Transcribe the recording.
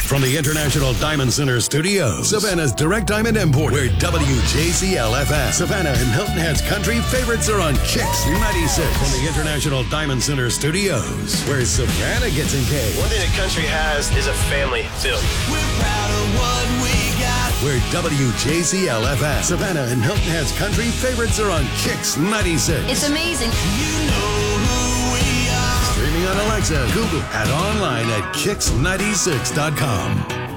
From the International Diamond Center Studios, Savannah's Direct Diamond Import, where WJCL-FM, Savannah and Hilton Head's country favorites are on Kicks 96. From the International Diamond Center Studios, where Savannah gets engaged. One thing the country has is a family feel. We're proud of what we got. Where WJCL-FM, Savannah and Hilton Head's country favorites are on Kicks 96. It's amazing. You know who we are. Streaming on Alexa, Google, and online at Kicks96.com.